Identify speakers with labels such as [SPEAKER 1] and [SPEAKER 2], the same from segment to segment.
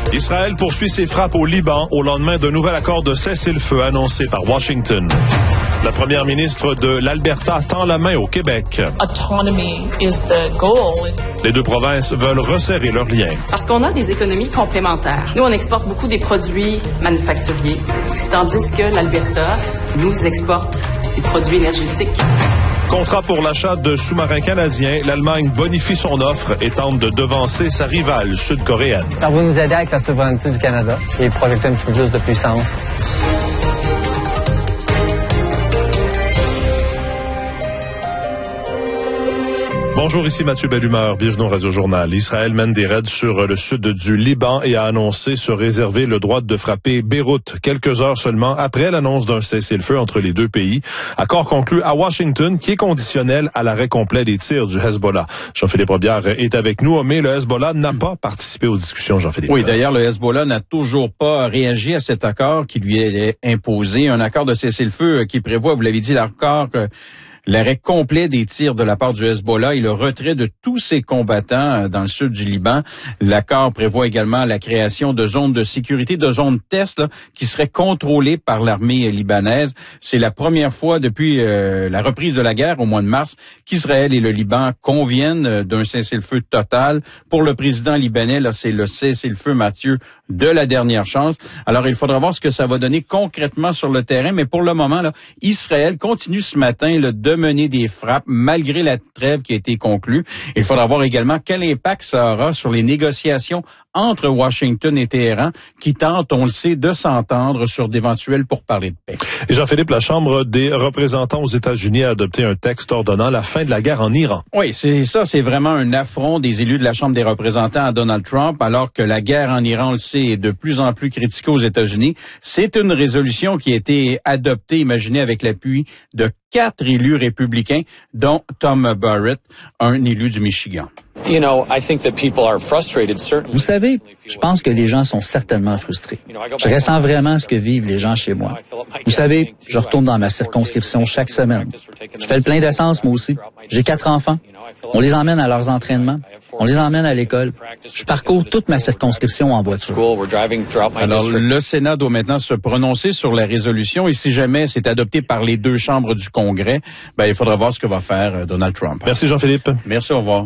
[SPEAKER 1] Israël poursuit ses frappes au Liban au lendemain d'un nouvel accord de cessez-le-feu annoncé par Washington. La première ministre de l'Alberta tend la main au Québec.
[SPEAKER 2] Autonomy is the goal.
[SPEAKER 1] Les deux provinces veulent resserrer leurs liens.
[SPEAKER 3] Parce qu'on a des économies complémentaires. Nous, on exporte beaucoup des produits manufacturiers, tandis que l'Alberta nous exporte des produits énergétiques.
[SPEAKER 1] Contrat pour l'achat de sous-marins canadiens, l'Allemagne bonifie son offre et tente de devancer sa rivale sud-coréenne.
[SPEAKER 4] Ça va nous aider avec la souveraineté du Canada et projeter un petit peu plus de puissance.
[SPEAKER 1] Bonjour, ici Mathieu Bellumeur, bienvenue au Radio Journal. Israël mène des raids sur le sud du Liban et a annoncé se réserver le droit de frapper Beyrouth quelques heures seulement après l'annonce d'un cessez-le-feu entre les deux pays. Accord conclu à Washington qui est conditionnel à l'arrêt complet des tirs du Hezbollah. Jean-Philippe Robillard est avec nous, mais le Hezbollah n'a pas participé aux discussions, Jean-Philippe.
[SPEAKER 5] Oui, d'ailleurs, le Hezbollah n'a toujours pas réagi à cet accord qui lui est imposé. Un accord de cessez-le-feu qui prévoit, vous l'avez dit, l'arrêt complet des tirs de la part du Hezbollah et le retrait de tous ses combattants dans le sud du Liban. L'accord prévoit également la création de zones de sécurité, de zones test qui seraient contrôlées par l'armée libanaise. C'est la première fois depuis la reprise de la guerre au mois de mars qu'Israël et le Liban conviennent d'un cessez-le-feu total. Pour le président libanais, là, c'est le cessez-le-feu, Mathieu, de la dernière chance. Alors, il faudra voir ce que ça va donner concrètement sur le terrain, mais pour le moment, là, Israël continue ce matin de mener des frappes malgré la trêve qui a été conclue. Il faudra voir également quel impact ça aura sur les négociations entre Washington et Téhéran qui tentent, on le sait, de s'entendre sur d'éventuels pourparlers de paix.
[SPEAKER 1] Et Jean-Philippe, la Chambre des représentants aux États-Unis a adopté un texte ordonnant la fin de la guerre en Iran.
[SPEAKER 5] Oui, c'est vraiment un affront des élus de la Chambre des représentants à Donald Trump, alors que la guerre en Iran, on le sait, est de plus en plus critiquée aux États-Unis. C'est une résolution qui a été adoptée, imaginez, avec l'appui de 4 élus républicains, dont Tom Barrett, un élu du Michigan.
[SPEAKER 6] Vous savez, je pense que les gens sont certainement frustrés. Je ressens vraiment ce que vivent les gens chez moi. Vous savez, je retourne dans ma circonscription chaque semaine. Je fais le plein d'essence, moi aussi. J'ai 4 enfants. On les emmène à leurs entraînements. On les emmène à l'école. Je parcours toute ma circonscription en voiture.
[SPEAKER 5] Alors, le Sénat doit maintenant se prononcer sur la résolution et si jamais c'est adopté par les deux chambres du Congrès, il faudra voir ce que va faire Donald Trump.
[SPEAKER 1] Merci Jean-Philippe.
[SPEAKER 5] Merci, au revoir.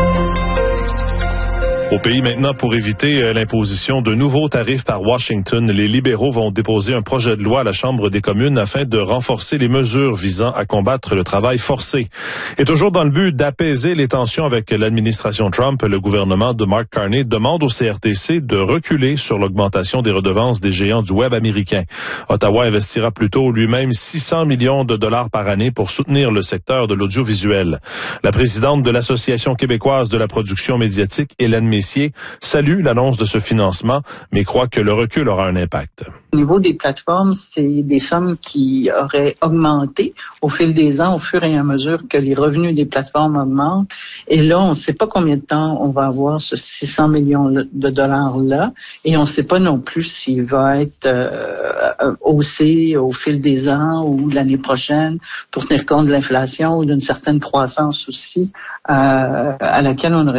[SPEAKER 1] Au pays maintenant, pour éviter l'imposition de nouveaux tarifs par Washington, les libéraux vont déposer un projet de loi à la Chambre des communes afin de renforcer les mesures visant à combattre le travail forcé. Et toujours dans le but d'apaiser les tensions avec l'administration Trump, le gouvernement de Mark Carney demande au CRTC de reculer sur l'augmentation des redevances des géants du web américain. Ottawa investira plutôt lui-même 600 millions de dollars par année pour soutenir le secteur de l'audiovisuel. La présidente de l'Association québécoise de la production médiatique, Hélène Messier, salue l'annonce de ce financement, mais croit que le recul aura un impact.
[SPEAKER 7] Au niveau des plateformes, c'est des sommes qui auraient augmenté au fil des ans, au fur et à mesure que les revenus des plateformes augmentent. Et là, on ne sait pas combien de temps on va avoir ce 600 millions de dollars-là. Et on ne sait pas non plus s'il va être haussé au fil des ans ou l'année prochaine pour tenir compte de l'inflation ou d'une certaine croissance aussi à laquelle on aurait